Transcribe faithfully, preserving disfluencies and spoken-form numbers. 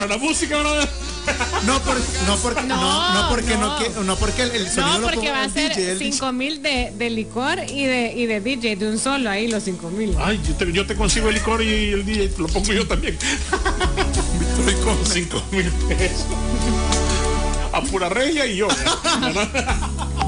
la música, brother. No, por, no, por, no, no, no, porque no, no, que, no porque el, el sonido no, porque lo va a ser D J, cinco mil de, de licor y de, y de D J, de un solo ahí los cinco mil. Ay, yo te, yo te consigo el licor y el D J lo pongo yo también. Estoy con cinco mil pesos. A pura regia y yo.